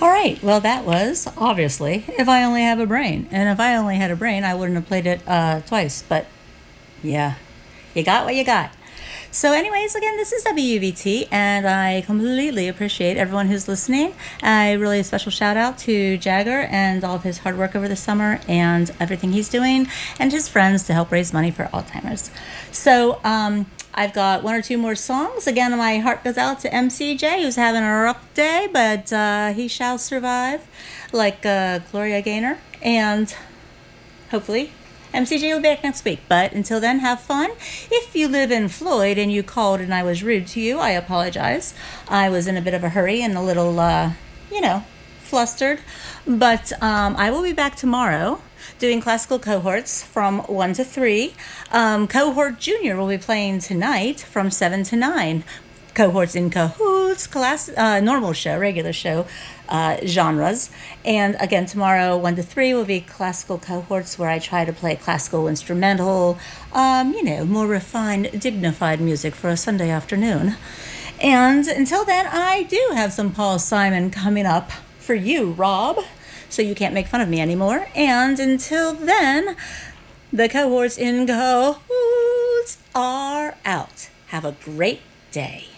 All right. Well, that was obviously If I Only Have a Brain. And if I only had a brain, I wouldn't have played it twice. But yeah, you got what you got. So, anyways, again, this is WVT, and I completely appreciate everyone who's listening. I really a special shout out to Jagger and all of his hard work over the summer and everything he's doing, and his friends to help raise money for Alzheimer's. So, I've got one or two more songs. Again, my heart goes out to MCJ, who's having a rough day, but he shall survive, like Gloria Gaynor, and hopefully MCJ will be back next week. But until then, have fun. If you live in Floyd and you called and I was rude to you, I apologize. I was in a bit of a hurry and a little, flustered. But I will be back tomorrow doing classical cohorts from 1 to 3. Cohort Junior will be playing tonight from 7 to 9. Cohorts in cahoots, normal show, regular show genres. And again, tomorrow, 1 to 3 will be classical cohorts where I try to play classical instrumental, more refined, dignified music for a Sunday afternoon. And until then, I do have some Paul Simon coming up for you, Rob, so you can't make fun of me anymore. And until then, the cohorts in cahoots are out. Have a great day.